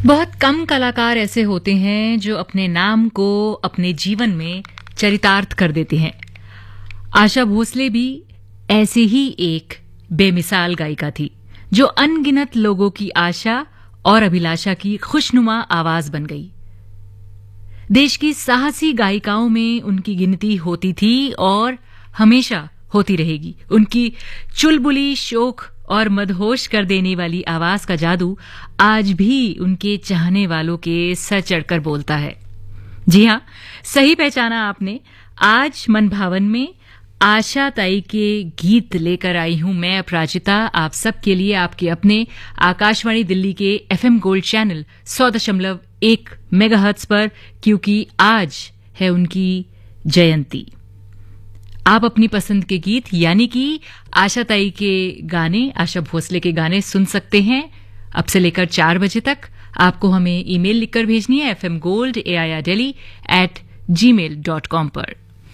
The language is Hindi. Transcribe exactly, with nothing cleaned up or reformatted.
बहुत कम कलाकार ऐसे होते हैं जो अपने नाम को अपने जीवन में चरितार्थ कर देते हैं। आशा भोसले भी ऐसे ही एक बेमिसाल गायिका थी जो अनगिनत लोगों की आशा और अभिलाषा की खुशनुमा आवाज बन गई। देश की साहसी गायिकाओं में उनकी गिनती होती थी और हमेशा होती रहेगी। उनकी चुलबुली, शोख और मदहोश कर देने वाली आवाज का जादू आज भी उनके चाहने वालों के सर चढ़कर बोलता है। जी हां, सही पहचाना आपने। आज मन भावन में आशा ताई के गीत लेकर आई हूं मैं अपराजिता, आप सबके लिए, आपके अपने आकाशवाणी दिल्ली के एफएम गोल्ड चैनल सौ दशमलव एक मेगाहर्ट्ज पर, क्योंकि आज है उनकी जयंती। आप अपनी पसंद के गीत यानी कि आशा ताई के गाने, आशा भोसले के गाने सुन सकते हैं अब से लेकर चार बजे तक। आपको हमें ईमेल लिखकर भेजनी है F M gold A I R Delhi eight ji mail dot com पर।